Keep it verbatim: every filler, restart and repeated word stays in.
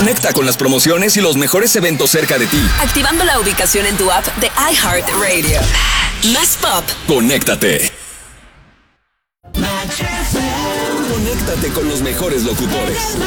Conecta con las promociones y los mejores eventos cerca de ti. Activando la ubicación en tu app de iHeartRadio. Más pop. Conéctate. Conéctate con los mejores locutores.